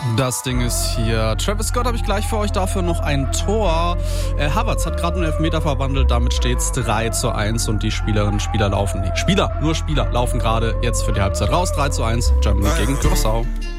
Das Ding ist hier. Travis Scott habe ich gleich für euch, dafür noch ein Tor. Havertz hat gerade einen Elfmeter verwandelt, damit steht es 3:1 und die Spielerinnen und Spieler laufen. Spieler laufen gerade jetzt für die Halbzeit raus. 3:1, Germany gegen Curaçao.